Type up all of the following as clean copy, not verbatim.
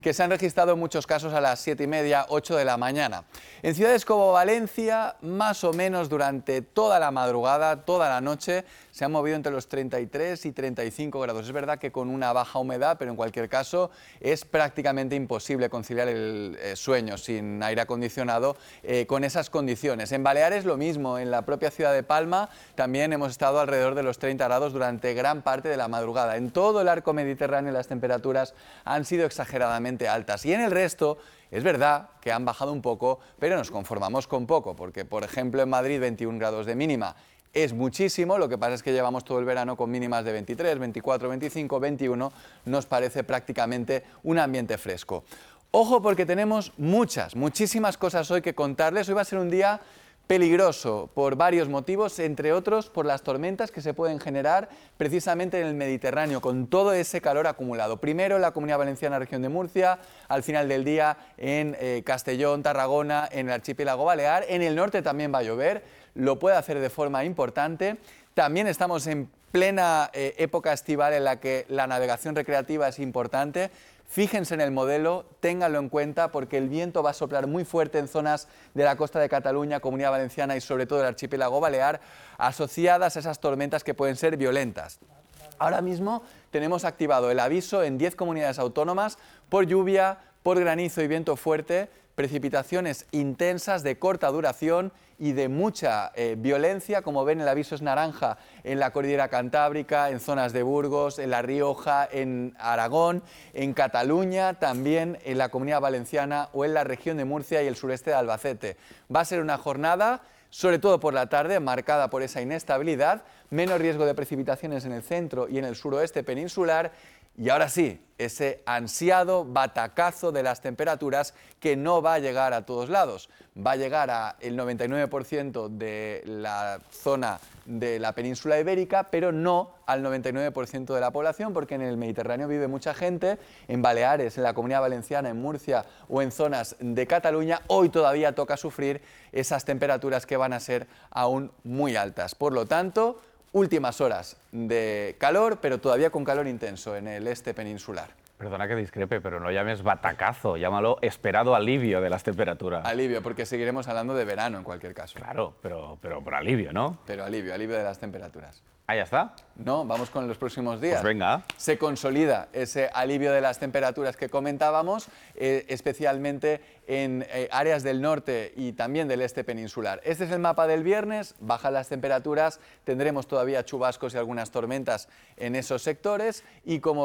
que se han registrado muchos casos a las 7:30, 8 de la mañana. En ciudades como Valencia, más o menos durante toda la madrugada, toda la noche, se han movido entre los 33 y 35 grados. Es verdad que con una baja humedad, pero en cualquier caso es prácticamente imposible conciliar el sueño sin aire acondicionado con esas condiciones. En Baleares lo mismo, en la propia ciudad de Palma también hemos estado alrededor de los 30 grados durante gran parte de la madrugada. En todo el arco mediterráneo las temperaturas han sido exageradamente altas y en el resto es verdad que han bajado un poco, pero nos conformamos con poco, porque por ejemplo en Madrid 21 grados de mínima es muchísimo, lo que pasa es que llevamos todo el verano con mínimas de 23, 24, 25, 21, nos parece prácticamente un ambiente fresco. Ojo porque tenemos muchísimas cosas hoy que contarles. Hoy va a ser un día peligroso por varios motivos, entre otros por las tormentas que se pueden generar precisamente en el Mediterráneo con todo ese calor acumulado. Primero en la Comunidad Valenciana, región de Murcia, al final del día en Castellón, Tarragona, en el archipiélago balear. En el norte también va a llover, lo puede hacer de forma importante. También estamos en plena época estival en la que la navegación recreativa es importante. Fíjense en el modelo, ténganlo en cuenta porque el viento va a soplar muy fuerte en zonas de la costa de Cataluña, Comunidad Valenciana y sobre todo el archipiélago balear, asociadas a esas tormentas que pueden ser violentas. Ahora mismo tenemos activado el aviso en 10 comunidades autónomas por lluvia, por granizo y viento fuerte, precipitaciones intensas de corta duración y de mucha violencia. Como ven, el aviso es naranja en la cordillera cantábrica, en zonas de Burgos, en La Rioja, en Aragón, en Cataluña, también en la Comunidad Valenciana o en la región de Murcia y el sureste de Albacete. Va a ser una jornada, sobre todo por la tarde, marcada por esa inestabilidad, menos riesgo de precipitaciones en el centro y en el suroeste peninsular. Y ahora sí, ese ansiado batacazo de las temperaturas que no va a llegar a todos lados. Va a llegar al 99% de la zona de la península ibérica, pero no al 99% de la población, porque en el Mediterráneo vive mucha gente, en Baleares, en la Comunidad Valenciana, en Murcia o en zonas de Cataluña. Hoy todavía toca sufrir esas temperaturas que van a ser aún muy altas. Por lo tanto, últimas horas de calor, pero todavía con calor intenso en el este peninsular. Perdona que discrepe, pero no llames batacazo, llámalo esperado alivio de las temperaturas. Alivio, porque seguiremos hablando de verano en cualquier caso. Claro, pero por alivio, ¿no? Pero alivio de las temperaturas. ¿Ah, ya está? No, vamos con los próximos días. Pues venga. Se consolida ese alivio de las temperaturas que comentábamos, especialmente en áreas del norte y también del este peninsular. Este es el mapa del viernes, bajan las temperaturas, tendremos todavía chubascos y algunas tormentas en esos sectores y como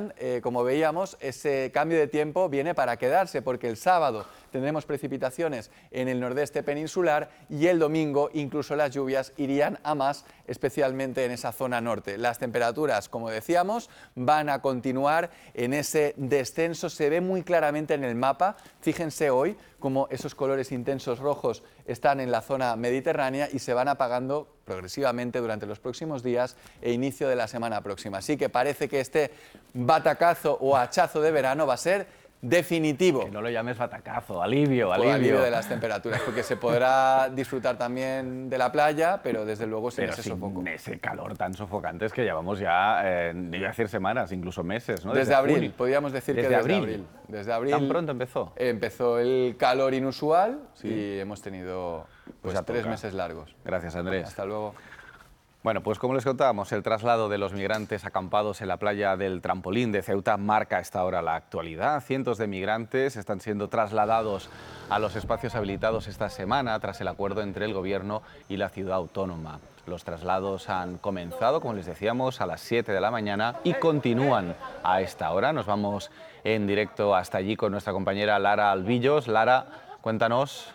veíamos, ese cambio de tiempo viene para quedarse porque el sábado tendremos precipitaciones en el nordeste peninsular y el domingo incluso las lluvias irían a más, especialmente en esa zona norte. Las temperaturas, como decíamos, van a continuar en ese descenso, se ve muy claramente en el mapa. Fíjense hoy cómo esos colores intensos rojos están en la zona mediterránea y se van apagando progresivamente durante los próximos días e inicio de la semana próxima. Así que parece que este batacazo o hachazo de verano va a ser definitivo. Que no lo llames batacazo, alivio. Alivio de las temperaturas, porque se podrá disfrutar también de la playa, pero desde luego sin ese sofoco. Ese calor tan sofocante es que llevamos ya, iba a decir semanas, incluso meses, ¿no? Desde abril, podríamos decir que desde abril. Desde abril. ¿Tan pronto empezó? Empezó el calor inusual y hemos tenido pues 3 meses largos. Gracias, Andrés. Hasta luego. Bueno, pues como les contábamos, el traslado de los migrantes acampados en la playa del Trampolín de Ceuta marca a esta hora la actualidad. Cientos de migrantes están siendo trasladados a los espacios habilitados esta semana tras el acuerdo entre el Gobierno y la ciudad autónoma. Los traslados han comenzado, como les decíamos, a las 7 de la mañana y continúan a esta hora. Nos vamos en directo hasta allí con nuestra compañera Lara Albillos. Lara, cuéntanos.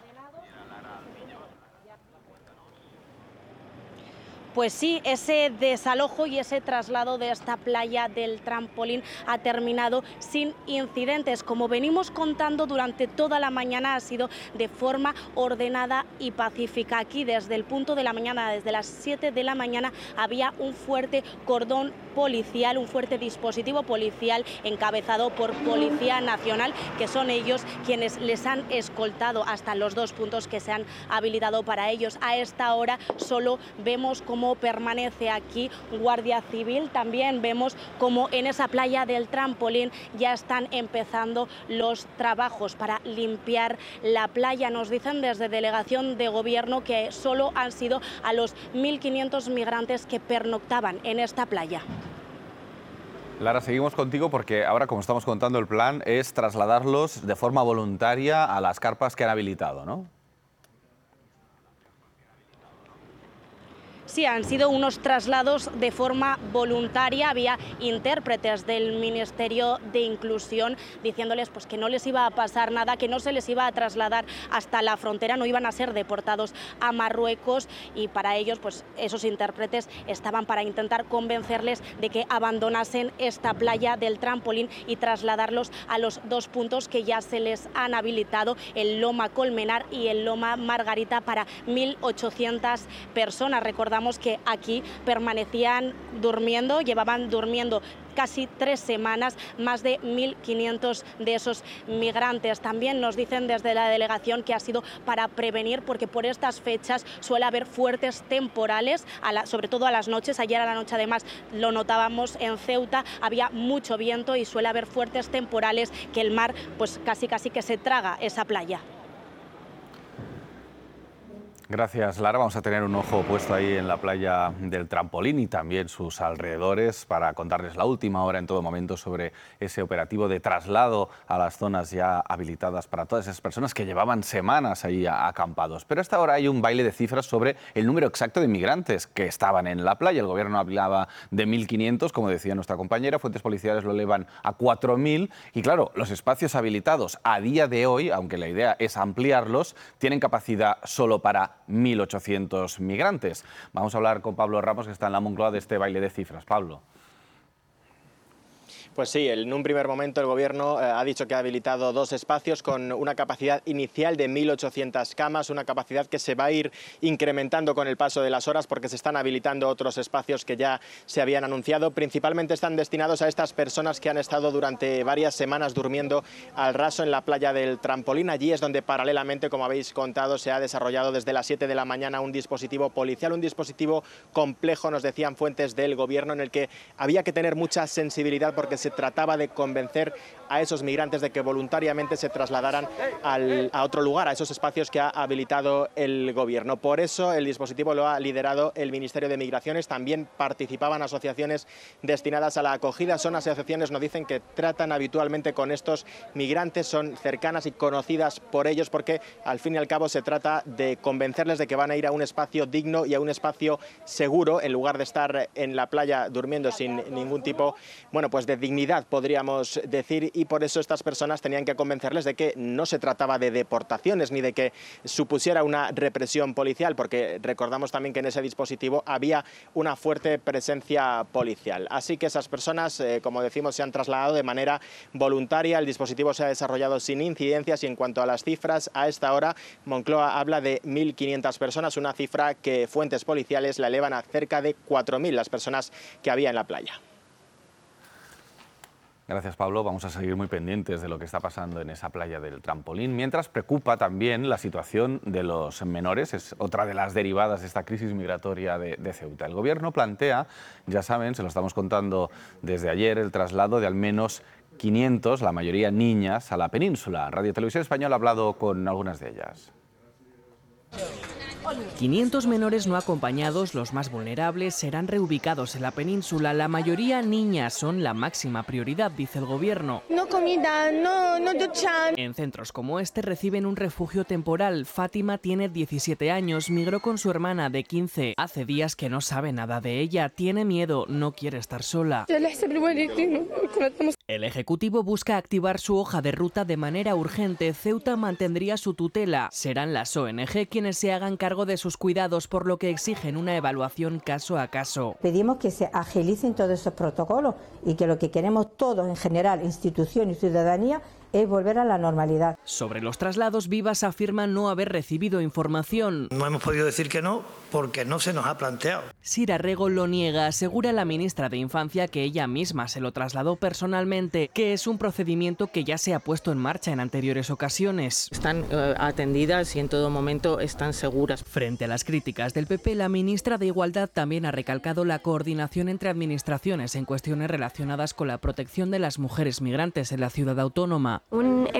Pues sí, ese desalojo y ese traslado de esta playa del Trampolín ha terminado sin incidentes. Como venimos contando durante toda la mañana, ha sido de forma ordenada y pacífica. Aquí desde el punto de la mañana, desde las 7 de la mañana, había un fuerte cordón policial, un fuerte dispositivo policial encabezado por Policía Nacional, que son ellos quienes les han escoltado hasta los 2 puntos que se han habilitado para ellos. A esta hora solo vemos cómo cómo permanece aquí Guardia Civil. También vemos cómo en esa playa del Trampolín ya están empezando los trabajos para limpiar la playa. Nos dicen desde Delegación de Gobierno que solo han sido a los 1.500 migrantes que pernoctaban en esta playa. Lara, seguimos contigo porque ahora, como estamos contando, el plan es trasladarlos de forma voluntaria a las carpas que han habilitado, ¿no? Sí, han sido unos traslados de forma voluntaria. Había intérpretes del Ministerio de Inclusión diciéndoles pues, que no les iba a pasar nada, que no se les iba a trasladar hasta la frontera, no iban a ser deportados a Marruecos, y para ellos pues, esos intérpretes estaban para intentar convencerles de que abandonasen esta playa del Trampolín y trasladarlos a los dos puntos que ya se les han habilitado, el Loma Colmenar y el Loma Margarita, para 1.800 personas. Recordamos que aquí permanecían durmiendo, llevaban durmiendo casi 3 semanas, más de 1.500 de esos migrantes. También nos dicen desde la delegación que ha sido para prevenir, porque por estas fechas suele haber fuertes temporales, sobre todo a las noches. Ayer a la noche además lo notábamos en Ceuta, había mucho viento y suele haber fuertes temporales que el mar pues casi que se traga esa playa. Gracias, Lara. Vamos a tener un ojo puesto ahí en la playa del Trampolín y también sus alrededores para contarles la última hora en todo momento sobre ese operativo de traslado a las zonas ya habilitadas para todas esas personas que llevaban semanas ahí acampados. Pero hasta ahora hay un baile de cifras sobre el número exacto de migrantes que estaban en la playa. El gobierno hablaba de 1.500, como decía nuestra compañera, fuentes policiales lo elevan a 4.000 y claro, los espacios habilitados a día de hoy, aunque la idea es ampliarlos, tienen capacidad solo para 1.800 migrantes. Vamos a hablar con Pablo Ramos, que está en la Moncloa, de este baile de cifras. Pablo. Pues sí, en un primer momento el Gobierno ha dicho que ha habilitado 2 espacios con una capacidad inicial de 1.800 camas, una capacidad que se va a ir incrementando con el paso de las horas porque se están habilitando otros espacios que ya se habían anunciado. Principalmente están destinados a estas personas que han estado durante varias semanas durmiendo al raso en la playa del Trampolín. Allí es donde paralelamente, como habéis contado, se ha desarrollado desde las 7 de la mañana un dispositivo policial, un dispositivo complejo, nos decían fuentes del Gobierno, en el que había que tener mucha sensibilidad porque se trataba de convencer a esos migrantes de que voluntariamente se trasladaran a otro lugar, a esos espacios que ha habilitado el Gobierno. Por eso el dispositivo lo ha liderado el Ministerio de Migraciones. También participaban asociaciones destinadas a la acogida. Son asociaciones, nos dicen, que tratan habitualmente con estos migrantes, son cercanas y conocidas por ellos porque al fin y al cabo se trata de convencerles de que van a ir a un espacio digno y a un espacio seguro en lugar de estar en la playa durmiendo sin ningún tipo, pues de dignidad, podríamos decir, y por eso estas personas tenían que convencerles de que no se trataba de deportaciones ni de que supusiera una represión policial, porque recordamos también que en ese dispositivo había una fuerte presencia policial. Así que esas personas, como decimos, se han trasladado de manera voluntaria. El dispositivo se ha desarrollado sin incidencias y en cuanto a las cifras, a esta hora Moncloa habla de 1.500 personas, una cifra que fuentes policiales la elevan a cerca de 4.000 las personas que había en la playa. Gracias, Pablo. Vamos a seguir muy pendientes de lo que está pasando en esa playa del Trampolín. Mientras, preocupa también la situación de los menores. Es otra de las derivadas de esta crisis migratoria de Ceuta. El Gobierno plantea, ya saben, se lo estamos contando desde ayer, el traslado de al menos 500, la mayoría niñas, a la península. Radio Televisión Española ha hablado con algunas de ellas. 500 menores no acompañados, los más vulnerables, serán reubicados en la península. La mayoría niñas, son la máxima prioridad, dice el Gobierno. No comida, no duchan. En centros como este reciben un refugio temporal. Fátima tiene 17 años, migró con su hermana de 15. Hace días que no sabe nada de ella, tiene miedo, no quiere estar sola. El Ejecutivo busca activar su hoja de ruta de manera urgente. Ceuta mantendría su tutela. Serán las ONG quienes se hagan cargo de sus cuidados, por lo que exigen una evaluación caso a caso. Pedimos que se agilicen todos esos protocolos y que lo que queremos todos en general, institución y ciudadanía, es volver a la normalidad. Sobre los traslados, Vivas afirma no haber recibido información. No hemos podido decir que no porque no se nos ha planteado. Sira Rego lo niega, asegura la ministra de Infancia que ella misma se lo trasladó personalmente, que es un procedimiento que ya se ha puesto en marcha en anteriores ocasiones. Están atendidas y en todo momento están seguras. Frente a las críticas del PP, la ministra de Igualdad también ha recalcado la coordinación entre administraciones en cuestiones relacionadas con la protección de las mujeres migrantes en la ciudad autónoma. Un